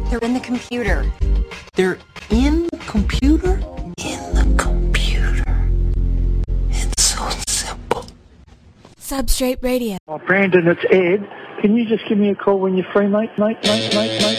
They're in the computer. They're in the computer? In the computer. It's so simple. Substrate Radio. Oh, Brandon, it's Ed. Can you just give me a call when you're free, mate?